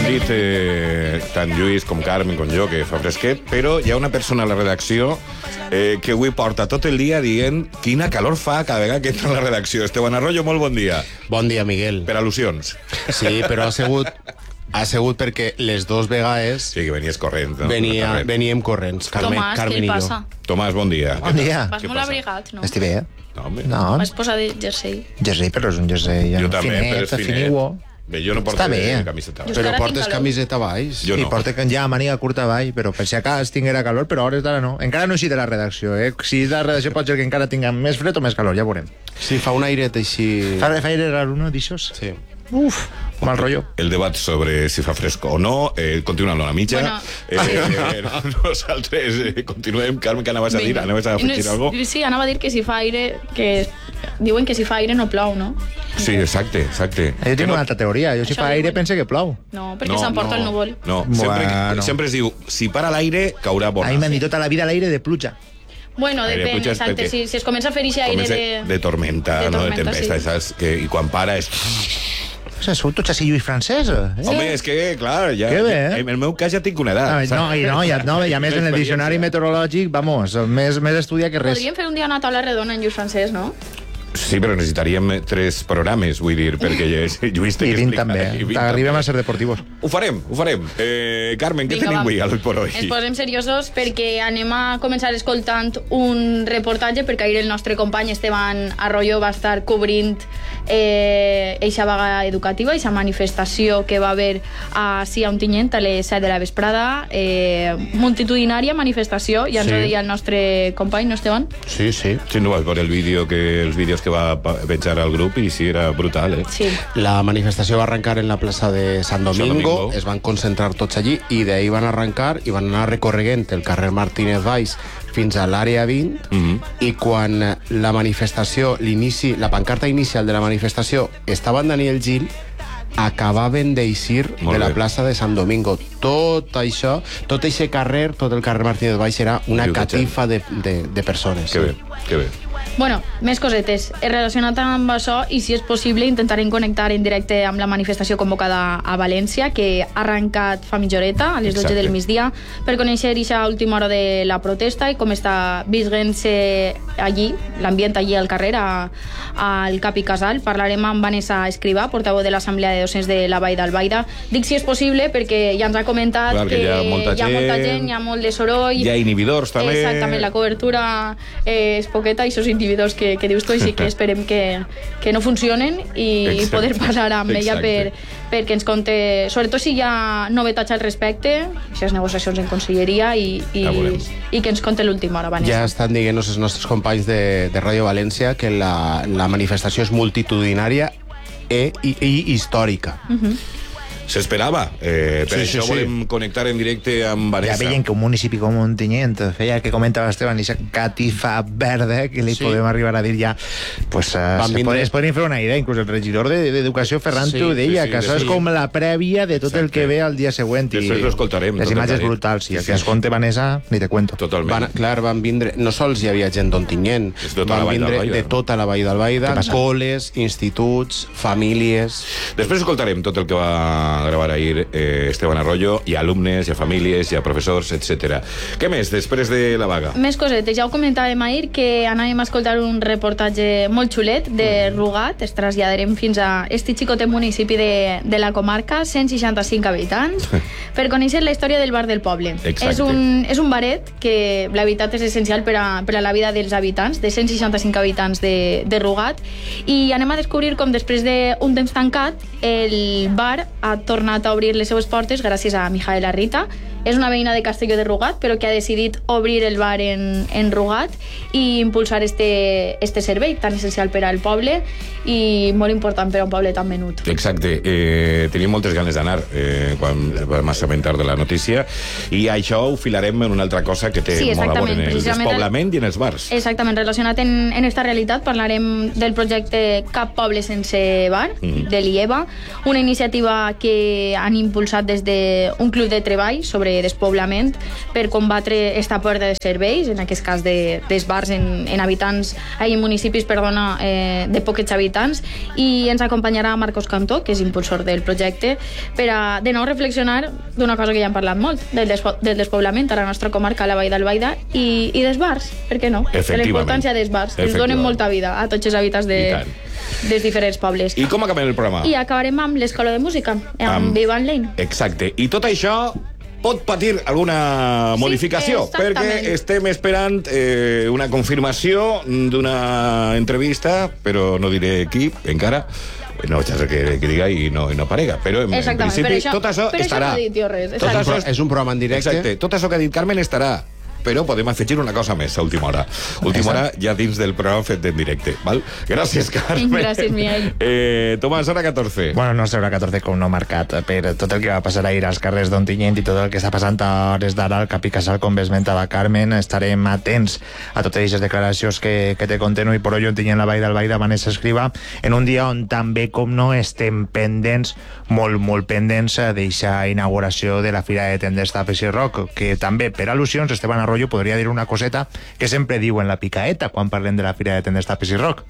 dit tant Lluís com Carmen com jo que fa fresquet, però hi ha una persona a la redacció que avui porta tot el dia dient quina calor fa cada vegada que entra a la redacció. Esteban Arroyo, molt bon dia. Bon dia, Miguel. Per al·lusions. Sí, però ha sigut perquè les dues vegades... Sí, que venies corrent. No? Veníem corrents. Tomàs, què li passa? Tomàs, bon dia. Bon dia. Vas molt abrigat, no? Estic bé. No, home. No, Vas posar de jersei. jersei, però és un jersei Jo també, però és finet. finiuo. Bé, jo no porto Està bé. camiseta. Jo Però encara portes tinc calor. camiseta baix. Jo I no. porta ja màniga curta avall, però per si acas tinguera calor, però a hores d'ara no. Encara no així de la redacció, eh? Si de la redacció pot ser que encara tinguem més fred o més calor, ja veurem. Sí, fa un airet així... Fa aire raro, no, d'aixòs? Sí. Uf, mal rotllo. El debat sobre si fa fresco o no continua a la mitja. Nosaltres continuem. Carmen, què anaves a dir? Anaves a afegir alguna cosa? Sí, anava a dir que si fa aire... que diuen que si fa aire no plou, no? Sí, exacte. Jo tinc una altra teoria. Jo si Això fa aire diuen. pense que plou. No, perquè s'emporta el núvol. No, Bueno. sempre es diu, si para l'aire, caurà bona. A mi m'han dit tota la vida l'aire de pluja. Bueno, Aire de depèn, pluja és exacte. perquè Si es comença a fer aquest aire de tormenta, de no? De tormenta, tempesta, sí. saps? I quan para és... O sigui, sou tots així Lluís francès, eh? Home, és que, clar, ja... Que bé, eh? En el meu cas ja tinc una edat. I a més en el diccionari meteorològic, vamos, més estudia que res. Podríem fer un dia una taula redona en Lluís francès, no? Sí, però necessitaríem 3 programes, vull dir, perquè Lluís té I que 20 explicar. també. I 20 Arribem també. a ser deportivos. Ho farem. Carmen, què Vinga, tenim va. avui, avui per avui? Ens posem seriosos perquè anem a començar escoltant un reportatge, perquè ahir el nostre company Esteban Arroyo va estar cobrint eixa vaga educativa, eixa manifestació que va haver així a Ontinyent a les 7 de la vesprada, multitudinària manifestació, ja ens ho deia el nostre company, no, Esteban? Sí. Sí, no vas veure els vídeos que va penjar al grup i sí, era brutal, eh? Sí. La manifestació va arrencar en la plaça de Sant Domingo, es van concentrar tots allí i d'ahir van arrencar i van anar recorreguent el carrer Martínez Valls fins a l'àrea 20 i quan la manifestació, la pancarta inicial de la manifestació estava en Daniel Gil, acabaven d'eixir de la plaça de Sant Domingo. Tot això, tot aquest carrer, tot el carrer Martínez Valls era una catifa de persones. Que bé, que bé. Bueno, més cosetes. Relacionat amb això, i si és possible, intentarem connectar en directe amb la manifestació convocada a València, que ha arrencat fa mitja horeta, a les 12 del migdia, per conèixer aquesta última hora de la protesta i com està visguent-se allí, l'ambient allí al carrer, al Cap i Casal. Parlarem amb Vanessa Escrivà, portaveu de l'Assemblea de Docents de la Vall d'Albaida. Dic si és possible perquè ja ens ha comentat que hi ha molta gent, hi ha molt de soroll. Hi ha inhibidors, també. Exactament, la cobertura és poqueta, i esos inhibidors que dius tu, així que esperem que no funcionen i poder parlar amb ella perquè ens conte, sobretot si hi ha novetats al respecte, aquestes negociacions en conselleria i que ens conte l'última hora, Vanessa. Ja estan dient-nos els nostres companys de Ràdio València que la manifestació és multitudinària i històrica. S'esperava. Per això volem connectar en directe amb Vanessa. Ja veiem que un municipi com Ontinyent feia que comentava Esteban, aquesta catifa verda que li podem arribar a dir ja, pues es podrien fer una idea, inclús el regidor d'Educació Ferran ho deia, que això és com la prèvia de tot el que ve al dia següent. Després ho escoltarem. Les imatges brutals, i el que es conte Vanessa, ni te cuento. Totalment. Clar, van vindre, no sols hi havia gent d'Ontinyent, van vindre de tota la Vall d'Albaida, col·les, instituts, famílies... Després escoltarem tot el que va gravar ahir Esteban Arroyo, hi ha alumnes, hi ha famílies, hi ha professors, etc. Què més després de la vaga? Més cosetes. Ja ho comentàvem ahir que anàvem a escoltar un reportatge molt xulet de Rugat. Es traslladarem fins a este xicotet municipi de la comarca, 165 habitants, per conèixer la història del bar del poble. És un baret que la veritat és essencial per a la vida dels habitants, de 165 habitants de Rugat, i anem a descobrir com després d'un temps tancat el bar ha tornat a obrir les seues portes gràcies a Mijaela Rita. És una veïna de Castelló de Rugat, però que ha decidit obrir el bar en Rugat i impulsar este servei tan essencial per al poble i molt important per a un poble tan menut. Exacte. Tenim moltes ganes d'anar quan vam assabentar de la notícia, i això ho filarem en una altra cosa que té molt a veure en el despoblament i en els bars. Exactament. Relacionat en esta realitat parlarem del projecte Cap Poble Sense Bar, de l'IEVA, una iniciativa que han impulsat des d'un club de treball sobre de despoblament per combatre esta pèrdua de serveis, en aquest cas dels bars en habitants, en municipis, perdona, de pocs habitants, i ens acompanyarà Marcos Cantó, que és impulsor del projecte, per a de nou reflexionar d'una cosa que ja hem parlat molt, del despoblament a la nostra comarca, a la Vall d'Albaida, i dels bars, per què no? De la importància dels bars, que ens donen molta vida a tots els habitants dels diferents pobles. I com acabem el programa? I acabarem amb l'Escola de Música, amb Vivan Lane. Exacte. I tot això pot patir alguna modificació, perquè estem esperant una confirmació d'una entrevista, però no diré qui, encara. No vaig a ser que diga i no aparega, però en principi tot això estarà. És un programa en directe. Exacte. Tot això que ha dit Carmen estarà, però podem afegir una cosa més a última hora. Última hora ja dins del programa fet en directe. Val? Gràcies, Carmen. Gràcies, Miguel. Tomàs, hora 14. Bueno, no sé hora 14 com no marcat, per tot el que va passar ahir als carrers d'Ontinyent i tot el que està passant a hores d'ara al Cap i Casal, com esmentava Carmen. Estarem atents a totes aquestes declaracions que te conteno, i per hoy Ontinyent, la Vall d'Albaida, Vanessa Escriva, en un dia on també, com no, estem pendents, molt pendents d'eixa inauguració de la Fira de Tendes, Tapes i Rock, que també, per al·lusions, Esteban Arroyo podria dir una coseta que sempre diu en la picaeta quan parlem de la Fira de Tendes, Tapes i Rock.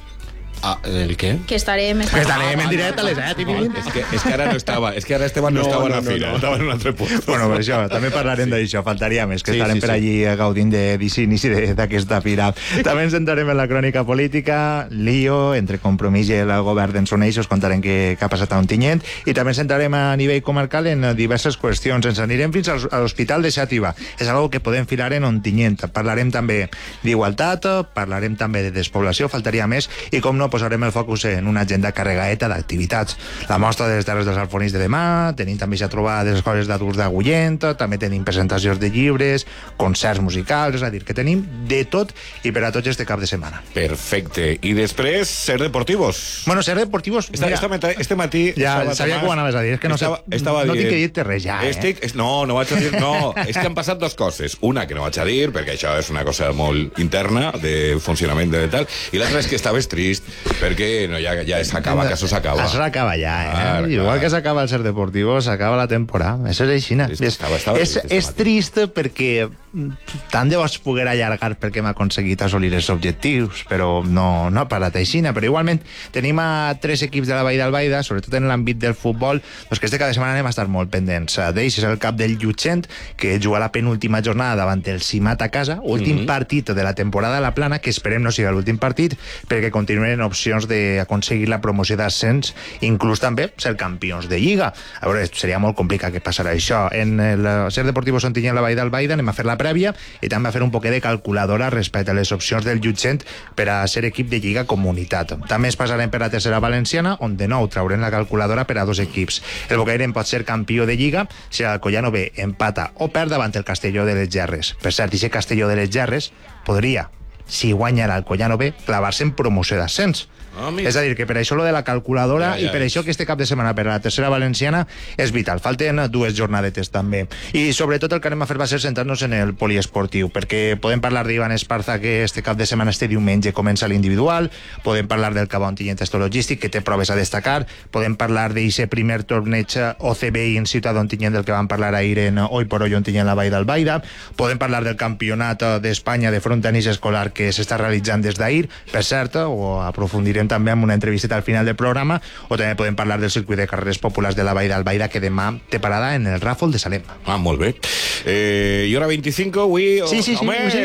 ¿El qué? Que estarem en directe a les 7:20. És que ara no estava, és que ara Esteban no estava en la fira, estava en un altre puesto. Bueno, per això, també parlarem d'això, faltaria més, que estarem per allí gaudint d'inici d'aquesta fira. També ens entrarem en la crònica política, lío entre Compromís i el govern d'Ensoneix, us contarem què ha passat a Ontinyent, i també ens entrarem a nivell comarcal en diverses qüestions. Ens anirem fins a l'Hospital de Xàtiva. És algo que podem filar en Ontinyent. Parlarem també d'igualtat, parlarem també de despoblació, faltaria més, i com no, posarem el focus en una agenda carregaeta d'activitats. La mostra de les Terres dels Alfonís de demà, tenim també ja trobada de les escoles d'adults d'Agullent, també tenim presentacions de llibres, concerts musicals, és a dir, que tenim de tot i per a tots este cap de setmana. Perfecte. I després, Ser Deportivos. Bueno, Ser Deportivos... Este matí... Ja sabia que ho anaves a dir, és que no tinc que dir-te res ja, No vaig a dir, no. És que han passat dues coses. Una, que no vaig a dir, perquè això és una cosa molt interna, de funcionament de tal, i l'altra és que estaves trist, perquè no, ja s'acaba, que això s'acaba. Això s'acaba ja, Igual que s'acaba el Ser Deportivo, s'acaba la temporada. Això és així. És trist perquè tant de vos poder allargar perquè hem aconseguit assolir els objectius, però no ha parat així. Però igualment tenim a 3 equips de la Vall d'Albaida, sobretot en l'àmbit del futbol, doncs que este cada setmana anem a estar molt pendents. D'ells és el cap del Llutxent, que juga la penúltima jornada davant el Simat a casa, últim partit de la temporada a la Plana, que esperem no sigui l'últim partit, perquè continuen opcions d'aconseguir la promoció d'ascens, inclús també ser campions de Lliga. A veure, seria molt complicat que passarà això. En el Ser Deportivo Ontinyent, la Vall d'Albaida, anem a fer la prèvia i també a fer un poquet de calculadora respecte a les opcions del Llutxent per a ser equip de Lliga Comunitat. També es passarem per la tercera valenciana, on de nou traurem la calculadora per a 2 equips. El Bocairent pot ser campió de Lliga si el Collano B empata o perd davant el Castelló de les Gerres. Per cert, aquest Castelló de les Gerres podria, si guanya l'Alcoyano B, clavar-se en promoció d'ascens. És a dir, que per això lo de la calculadora i per això que este cap de setmana per a la tercera valenciana és vital. Falten 2 jornadetes també. I sobretot el que anem a fer va ser centrar-nos en el poliesportiu, perquè podem parlar d'Ivan Esparza, que este cap de setmana, este diumenge, comença l'individual, podem parlar del Cabo Ontinyent Logístic, que té proves a destacar, podem parlar d'aquest primer torneig OCB in Ciutat d'Ontinyent, del que vam parlar ahir en Hoy por Hoy Ontinyent, la Vall d'Albaida, podem parlar del campionat d'Espanya de frontenis escolar que s'està realitzant des d'ahir, per cert, o aprofundirem també amb una entrevista al final del programa, o també podem parlar del circuit de carreres populars de la Vall d'Albaida, que demà té parada en el Ràfol de Salem. Molt bé. I hora 25, avui... Sí,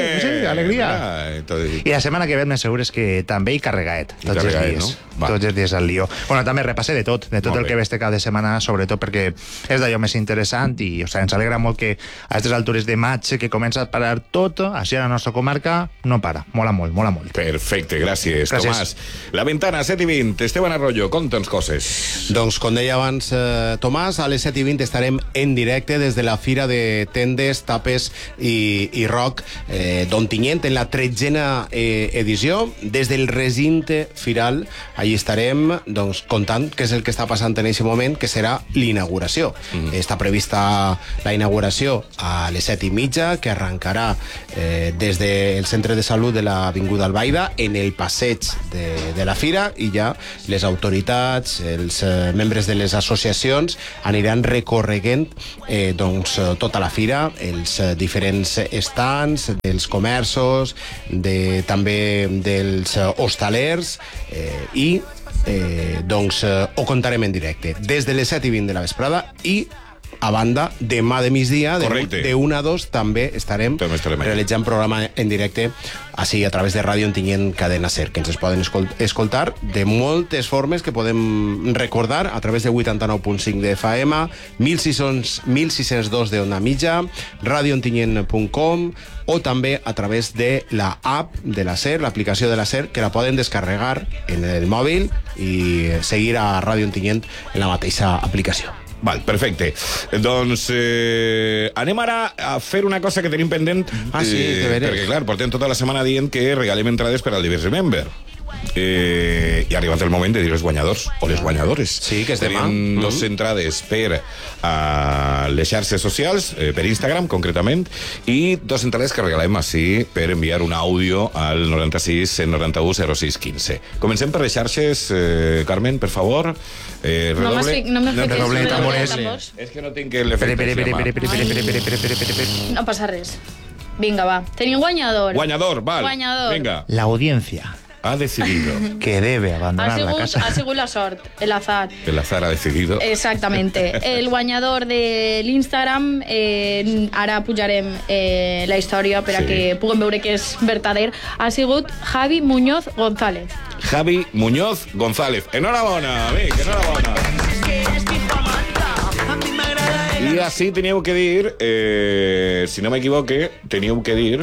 alegria. I la setmana que ve m'assegures que també hi carregaet, tots els dies. Tots els dies al lío. Bueno, també repasse de tot el que ve este cap de setmana, sobretot perquè és d'allò més interessant i ens alegra molt que a aquestes altures de maig, que comença a parar tot, així a la nostra comarca, no para. Mola molt. Perfecte, gràcies. Tomàs. La Ventana, 7:20. Esteban Arroyo, conta'ns coses. Doncs, com deia abans Tomàs, a les 7:20 estarem en directe des de la Fira de Tendes, Tapes i Rock d'Ontinyent, en la 13a edició, des del recinte firal. Allí estarem contant què és el que està passant en aquest moment, que serà l'inauguració. Està prevista la inauguració a les 7:30, que arrencarà des del centre de salut de l'Avinguda Albaida, en el passeig de la fira i ja les autoritats, els membres de les associacions aniran recorreguent tota la fira, els diferents estants dels comerços, també dels hostalers i ho contarem en directe des de les 7:20 de la vesprada i a banda, demà de migdia, de 1 a 2, també estarem realitzant programa en directe així a través de Ràdio Ontinyent Cadena Ser, que ens poden escoltar de moltes formes que podem recordar a través de 89.5 de FM, 1602 de Onda Mitja, radioontinyent.com o també a través de la app de la SER, l'aplicació de la SER, que la poden descarregar en el mòbil i seguir a Ràdio Ontinyent en la mateixa aplicació. Val, perfecte. Doncs anem ara a fer una cosa que tenim pendent. Sí, de veres. Perquè, clar, portem tota la setmana dient que regalem entrades per al Divers Remember. I ha arribat el moment de dir els guanyadors o les guanyadores. Sí, que és demà. Tenim 2 entrades per a les xarxes socials, per Instagram concretament, i 2 entrades que regalem així per enviar un àudio al 96 191 06 15. Comencem per les xarxes, Carmen, per favor. No me redoble fiquis tambores. És que no tinc l'efecte. No passa res. Vinga, va. Tenim guanyador. Guanyador, val. Guanyador. Vinga. La audiencia Ha decidido. que debe abandonar la casa. Ha sigut la sort, el azar. El azar ha decidido. Exactamente. El guanyador de l'Instagram, ara pujarem la història per a que puguem veure que és verdader, ha sigut Javi Muñoz González. Javi Muñoz González. Enhorabona, amic, enhorabona. I així teníeu que dir, si no m'equivoque, teníeu que dir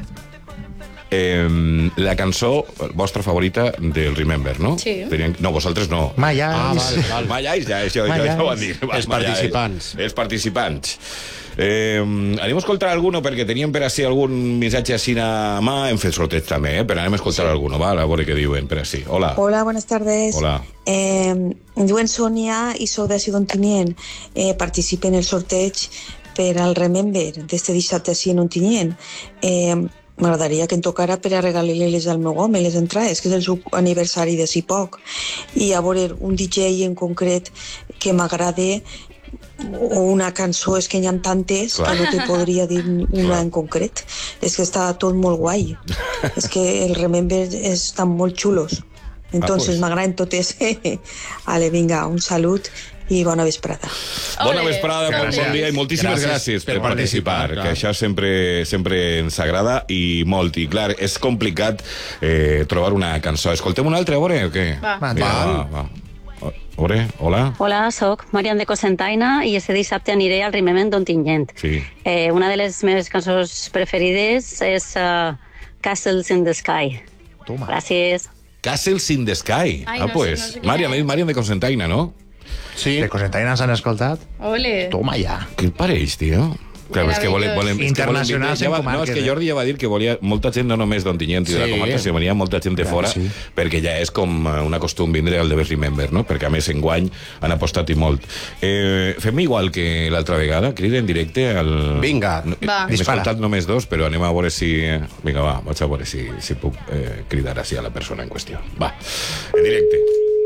la cançó vostra favorita del Remember, no? Sí. No, vosaltres no. Mayais. Mayais, ja ho han dit. Els participants. Els participants. Anem a escoltar alguno perquè teníem per així algun missatge així a mà. Hem fet sorteig també, però anem a escoltar alguno, val? A veure què diuen per així. Hola. Hola, buenas tardes. Hola. Em diuen Sonia i sou de Ontinyent. Participe en el sorteig per al Remember d'este dissabte així en Ontinyent. M'agradaria que em tocara per a regalar-les al meu home, les entrades, que és el seu aniversari de si poc. I a veure, un DJ en concret que m'agrade, o una cançó, és que hi ha tantes que no te podria dir una en concret. És que està tot molt guai. És que el Remember estan molt xulos. Entonces m'agraden totes. Ale, vinga, un salut i bona vesprada. Bona vesprada, bon dia i moltíssimes gràcies per participar, que això sempre ens agrada i molt. I clar, és complicat trobar una cançó. Escoltem una altra, a veure, o què? Va. Hola. Hola, soc Marian de Cocentaina i este dissabte aniré al Remember d'Ontinyent. Sí. Una de les meves cançons preferides és Castles in the Sky. Toma. Gràcies. Castles in the Sky. Pues, Marian de Cocentaina, no? Sí. De Cocentaina s'han escoltat? Ole. Toma ja. Què et pareix, tio? Clar, és que volem internacionals en comarques. No, és que Jordi ja va dir que volia molta gent, no només d'Ontinyent i de la comarca, sinó venia molta gent de fora, perquè ja és com una costum vindre al Devers Remember, no? Perquè a més enguany han apostat i molt. Fem igual que l'altra vegada, crida en directe al... Vinga, M'he escoltat només 2, però anem a veure si... Vinga, va, vaig a veure si puc cridar així a la persona en qüestió. Va, en directe.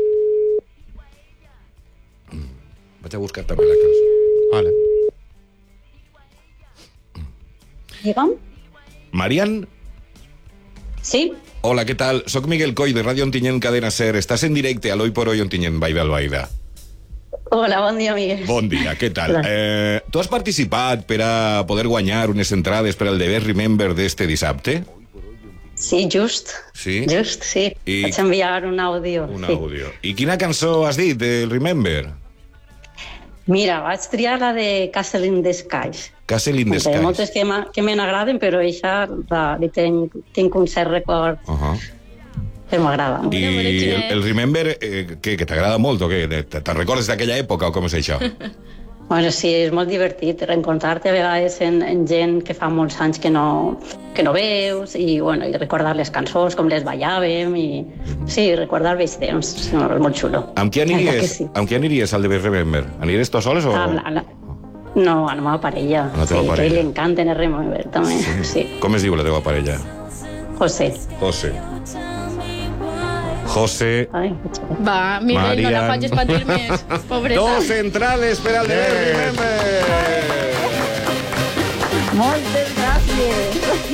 Vaig a buscar també la cançó. Vale. Digue'm. Marian? Sí? Hola, què tal? Soc Miguel Coll, de Ràdio Ontinyent Cadena Ser. Estàs en directe a l'Hoy por Hoy Ontinyent, Baida Albaida. Hola, bon dia, Miguel. Bon dia, què tal? Tu has participat per a poder guanyar unes entrades per al Devers Remember d'este dissabte? Sí, just. Sí? Just, sí. Vaig enviar un àudio. Un àudio. I quina cançó has dit del Remember? Mira, vaig triar la de Castle in the Skies. Castle in the Skies. Hi ha moltes que me n'agraden, però aquesta li tinc un cert record que m'agrada. I el Remember, que t'agrada molt o què? Te'n recordes d'aquella època o com és això? Bueno, sí, és molt divertit reencontrar-te a vegades en gent que fa molts anys que no veus i, bueno, i recordar les cançons, com les ballàvem i sí, recordar vells temps, és molt xulo. Amb qui aniries al Devers Remember? Aniries tu soles o...? No, a la meva parella. A la teva parella. Que li encanten el Remember, també. Sí. Com es diu la teva parella? José. José, Va, Mireia, no la facis patir més, pobreta. Dos centrales per al deber, remember. Moltes gràcies.